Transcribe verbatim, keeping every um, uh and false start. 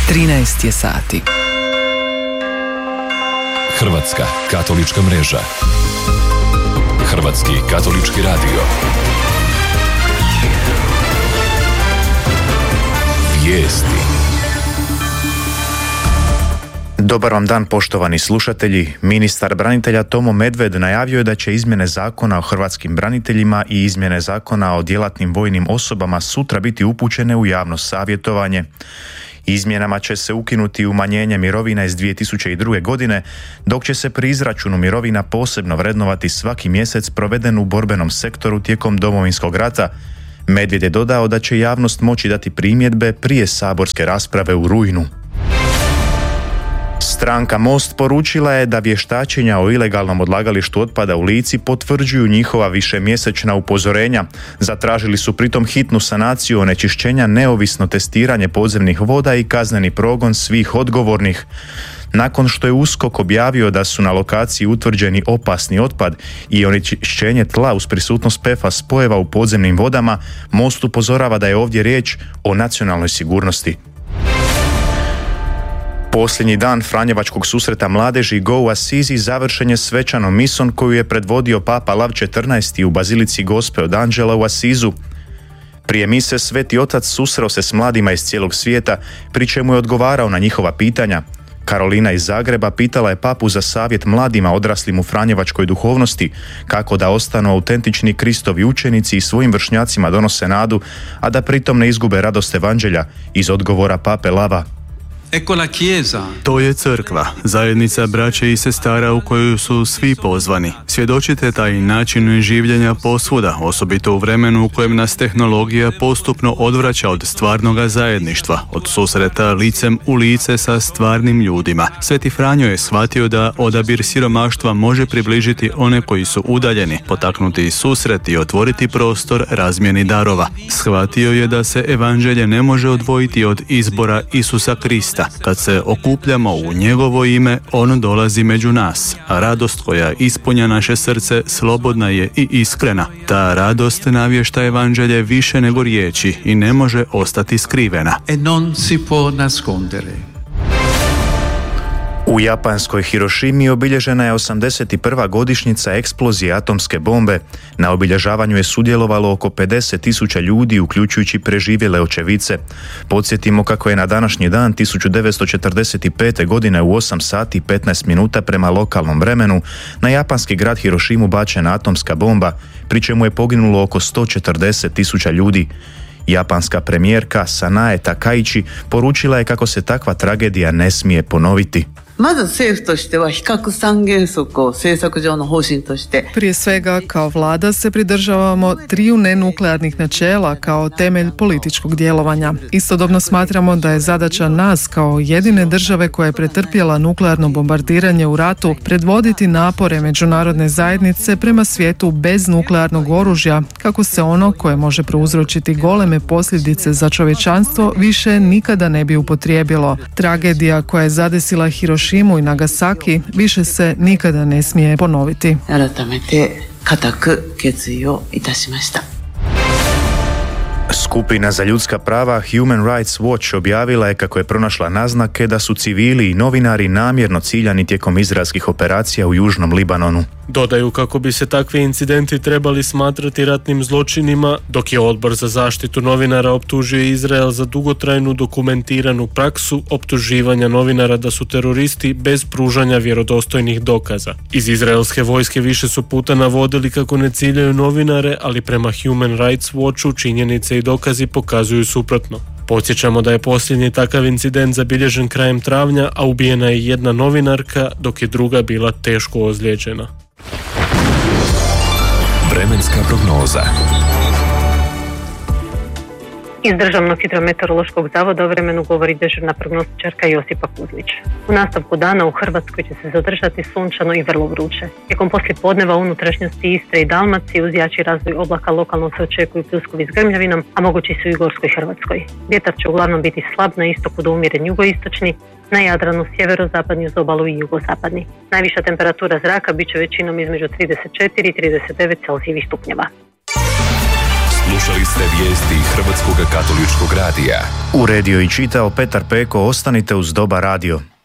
trinaest je sati. Hrvatska katolička mreža. Hrvatski katolički radio. Vijesti. Dobar vam dan, poštovani slušatelji. Ministar branitelja Tomo Medved najavio je da će izmjene zakona o hrvatskim braniteljima i izmjene zakona o djelatnim vojnim osobama sutra biti upućene u javno savjetovanje. Izmjenama će se ukinuti umanjenje mirovina iz dvije tisuće druge. godine, dok će se pri izračunu mirovina posebno vrednovati svaki mjesec proveden u borbenom sektoru tijekom Domovinskog rata. Medved je dodao da će javnost moći dati primjedbe prije saborske rasprave u rujnu. Stranka Most poručila je da vještačenja o ilegalnom odlagalištu otpada u Lici potvrđuju njihova višemjesečna upozorenja. Zatražili su pritom hitnu sanaciju onečišćenja, neovisno testiranje podzemnih voda i kazneni progon svih odgovornih. Nakon što je USKOK objavio da su na lokaciji utvrđeni opasni otpad i onečišćenje tla uz prisutnost P F A S spojeva u podzemnim vodama, Most upozorava da je ovdje riječ o nacionalnoj sigurnosti. Posljednji dan Franjevačkog susreta mladeži Go Assisi završen je svečanom misom koju je predvodio Papa Lav četrnaesti. u bazilici Gospe od Anđela u Asizu. Prije mise Sveti Otac susreo se s mladima iz cijelog svijeta, pri čemu je odgovarao na njihova pitanja. Karolina iz Zagreba pitala je papu za savjet mladima odraslim u franjevačkoj duhovnosti, kako da ostanu autentični Kristovi učenici i svojim vršnjacima donose nadu, a da pritom ne izgube radost evanđelja. Iz odgovora pape Lava: to je crkva, zajednica braće i sestara u koju su svi pozvani. Svjedočite taj način življenja posvuda, osobito u vremenu u kojem nas tehnologija postupno odvraća od stvarnoga zajedništva, od susreta licem u lice sa stvarnim ljudima. Sveti Franjo je shvatio da odabir siromaštva može približiti one koji su udaljeni, potaknuti susret i otvoriti prostor razmjeni darova. Shvatio je da se evanđelje ne može odvojiti od izbora Isusa Krista. Kad se okupljamo u njegovo ime, on dolazi među nas, a radost koja ispunja naše srce slobodna je i iskrena. Ta radost navješta evanđelje više nego riječi i ne može ostati skrivena. E non si può nascondere. U japanskoj Hirošimi obilježena je osamdeset prva godišnjica eksplozije atomske bombe. Na obilježavanju je sudjelovalo oko pedeset tisuća ljudi, uključujući preživjele očevice. Podsjetimo kako je na današnji dan tisuću devetsto četrdeset pete. godine u osam sati i petnaest minuta prema lokalnom vremenu na japanski grad Hirošimu bačena atomska bomba, pri čemu je poginulo oko sto četrdeset tisuća ljudi. Japanska premijerka Sanae Takaichi poručila je kako se takva tragedija ne smije ponoviti. Prije svega, kao vlada se pridržavamo triju nenuklearnih načela kao temelj političkog djelovanja. Istodobno smatramo da je zadaća nas kao jedine države koja je pretrpjela nuklearno bombardiranje u ratu predvoditi napore međunarodne zajednice prema svijetu bez nuklearnog oružja, kako se ono koje može prouzročiti goleme posljedice za čovječanstvo više nikada ne bi upotrijebilo. Tragedija koja je zadesila Hirošimu i Nagasaki više se nikada ne smije ponoviti. Skupina za ljudska prava Human Rights Watch objavila je kako je pronašla naznake da su civili i novinari namjerno ciljani tijekom izraelskih operacija u južnom Libanonu. Dodaju kako bi se takvi incidenti trebali smatrati ratnim zločinima, dok je Odbor za zaštitu novinara optužio Izrael za dugotrajnu dokumentiranu praksu optuživanja novinara da su teroristi bez pružanja vjerodostojnih dokaza. Iz izraelske vojske više su puta navodili kako ne ciljaju novinare, ali prema Human Rights Watchu činjenice i dokazi pokazuju suprotno. Podsjećamo da je posljednji takav incident zabilježen krajem travnja, a ubijena je jedna novinarka, dok je druga bila teško ozlijeđena. Vremenska prognoza. Iz Državnog hidrometeorološkog zavoda o vremenu govori dežurna prognostičarka Josipa Kuzmić. U nastavku dana u Hrvatskoj će se zadržati sunčano i vrlo vruće. Tijekom poslijepodneva u unutrašnjosti Istre i Dalmacije uz jači razvoj oblaka lokalno se očekuju pljuskovi s grmljavinom, a mogući su i u Gorskoj Hrvatskoj. Vjetar će uglavnom biti slab na istoku do umjeren jugoistočni, na Jadranu sjeverozapadni uz obalu i jugozapadni. Najviša temperatura zraka bit će većinom između trideset četiri i trideset devet Celzijevih stupnjeva. Slušali ste vijesti Hrvatskog katoličkog radija. Uredio i čitao Petar Peko. Ostanite uz Doba radio.